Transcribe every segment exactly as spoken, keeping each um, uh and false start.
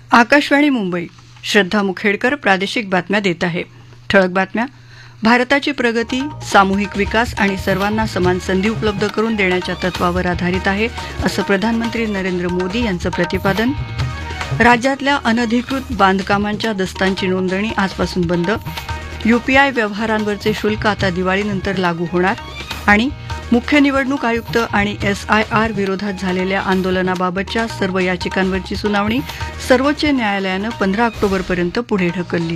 आकाशवाणी मुंबई. श्रद्धा मुखेडकर प्रादेशिक बातम्या देत आहे. ठळक बातम्या. भारताची प्रगती सामूहिक विकास आणि सर्वांना समान संधी उपलब्ध करून देण्याच्या तत्वावर आधारित आहे, असं प्रधानमंत्री नरेंद्र मोदी यांचं प्रतिपादन. राज्यातल्या अनधिकृत बांधकामांच्या दस्तांची नोंदणी आजपासून बंद. यूपीआय व्यवहारांवरचे शुल्क आता दिवाळीनंतर लागू होणार. आणि मुख्य निवडणूक आयुक्त आणि एसआयआर विरोधात झालेल्या आंदोलनाबाबतच्या सर्व याचिकांवरची सुनावणी सर्वोच्च न्यायालयानं पंधरा ऑक्टोबरपर्यंत पुढे ढकलली.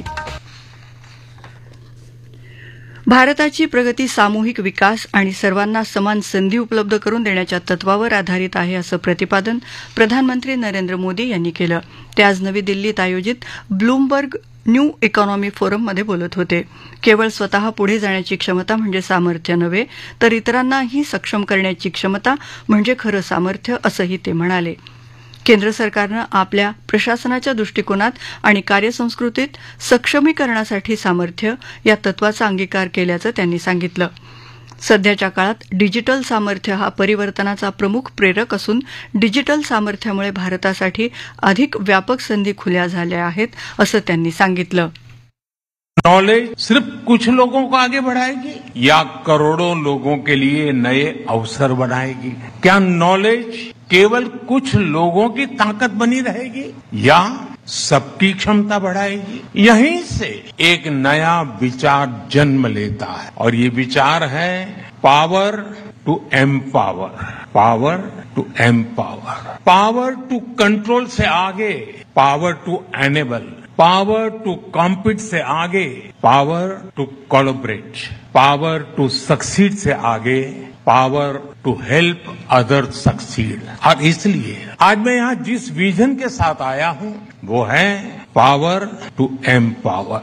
भारताची प्रगती सामूहिक विकास आणि सर्वांना समान संधी उपलब्ध करून देण्याच्या तत्वावर आधारित आहे, असं प्रतिपादन प्रधानमंत्री नरेंद्र मोदी यांनी केलं. ते आज नवी दिल्लीत आयोजित ब्लूमबर्ग न्यू इकॉनॉमी फोरममध्ये बोलत होते. केवळ स्वतः पुढे जाण्याची क्षमता म्हणजे सामर्थ्य नव्हे, तर इतरांनाही सक्षम करण्याची क्षमता म्हणजे खरं सामर्थ्य, असंही ते म्हणाले. केंद्र सरकारनं आपल्या प्रशासनाच्या दृष्टिकोनात आणि कार्यसंस्कृतीत सक्षमीकरणासाठी सामर्थ्य या तत्वाचा अंगीकार केल्याचं त्यांनी सांगितलं. सध्याच्या काळात डिजिटल सामर्थ्य हा परिवर्तनाचा प्रमुख प्रेरक असून डिजिटल सामर्थ्यामुळे भारतासाठी अधिक व्यापक संधी खुल्या झाल्या आहेत, असं त्यांनी सांगितलं. नॉलेज सिर्फ कुछ लोगों को आगे बढ़ाएगी या करोड़ों लोगों के लिए नए अवसर बनाएगी? क्या नॉलेज केवल कुछ लोगों की ताकत बनी रहेगी या सबकी क्षमता बढ़ाएगी? यहीं से एक नया विचार जन्म लेता है और ये विचार है power to empower. Power to empower. Power to control से आगे power to enable. Power to compete से आगे power to collaborate. Power to succeed से आगे power to help other succeed. और इसलिए आज मैं यहाँ जिस विजन के साथ आया हूं वो है पावर टू एम्पावर.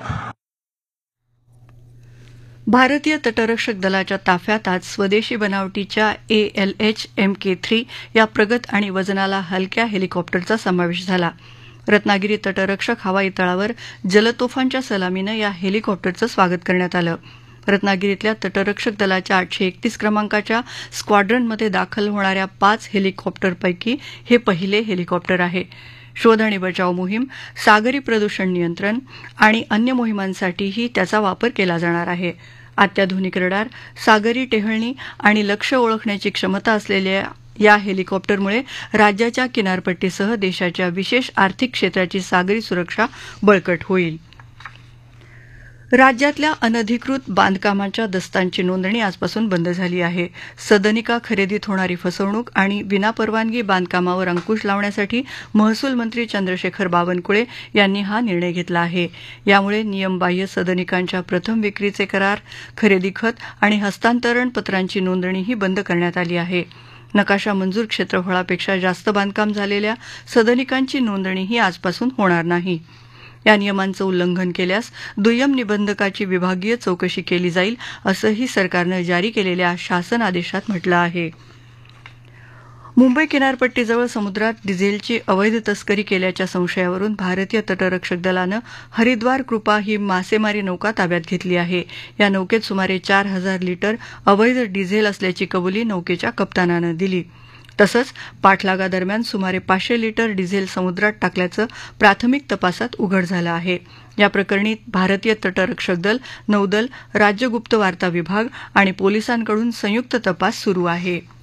भारतीय तटरक्षक दलाच्या ताफ्यात आज स्वदेशी बनावटीच्या A L H M K three या प्रगत आणि वजनाला हलक्या हेलिकॉप्टरचा समावेश झाला. रत्नागिरी तटरक्षक हवाई तळावर जलतोफांच्या सलामीनं या हेलिकॉप्टरचं स्वागत करण्यात आलं. रत्नागिरीतल्या तटरक्षक दलाच्या आठशे एकतीस क्रमांकाच्या स्क्वाड्रनमध्ये दाखल होणाऱ्या पाच हेलिकॉप्टरपैकी हे पहिले हेलिकॉप्टर आहे. शोध आणि बचाव मोहीम, सागरी प्रदूषण नियंत्रण आणि अन्य मोहिमांसाठीही त्याचा वापर केला जाणार आहे. अत्याधुनिक रडार, सागरी टेहळणी आणि लक्ष्य ओळखण्याची क्षमता असलेल्या या हेलिकॉप्टरमुळे राज्याच्या किनारपट्टीसह देशाच्या विशेष आर्थिक क्षेत्राची सागरी सुरक्षा बळकट होईल. राज्यातल्या अनधिकृत बांधकामांच्या दस्तांची नोंदणी आजपासून बंद झाली आहे. सदनिका खरेदीत होणारी फसवणूक आणि विनापरवानगी बांधकामावर अंकुश लावण्यासाठी महसूल मंत्री चंद्रशेखर बावनकुळे यांनी हा निर्णय घेतला आहे. यामुळे नियमबाह्य सदनिकांच्या प्रथम विक्रीचे करार, खरेदी खत आणि हस्तांतरण पत्रांची नोंदणीही बंद करण्यात आली आहे. नकाशा मंजूर क्षेत्रफळापेक्षा जास्त बांधकाम झालेल्या सदनिकांची नोंदणीही आजपासून होणार नाही. या नियमांचं उल्लंघन केल्यास दुय्यम निबंधकाची विभागीय चौकशी केली जाईल, असंही सरकारनं जारी केलेल्या शासन आदेशात म्हटलं आहे. मुंबई किनारपट्टीजवळ समुद्रात डिझेलची अवैध तस्करी केल्याच्या संशयावरून भारतीय तटरक्षक दलानं हरिद्वार कृपा ही मासेमारी नौका ताब्यात घेतली आहे. या नौकेत सुमारे चार हजार लिटर अवैध डिझेल असल्याची कबुली नौकेच्या कप्तानानं दिली. तसंच पाठलागादरम्यान सुमारे पाचशे लिटर डिझेल समुद्रात टाकल्याचं प्राथमिक तपासात उघड झालं आहे. या प्रकरणी भारतीय तटरक्षक दल, नौदल, राज्य गुप्त वार्ता विभाग आणि पोलिसांकडून संयुक्त तपास सुरू आहे.